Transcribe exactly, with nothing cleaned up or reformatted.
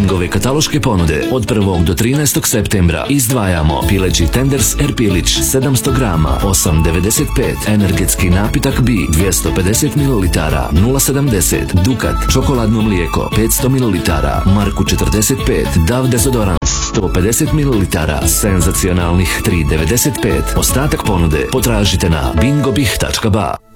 Bingove kataloške ponude od prvog do trinaestog septembra izdvajamo pileći tenders Erpilić sedamsto grama osam devedeset pet, energetski napitak B dvjesto pedeset mililitara nula sedamdeset, Dukat čokoladno mlijeko petsto mililitara marku četrdeset pet, Dav dezodorans sto pedeset mililitara senzacionalnih tri devedeset pet. Ostatak ponude potražite na bingobih tačka ba.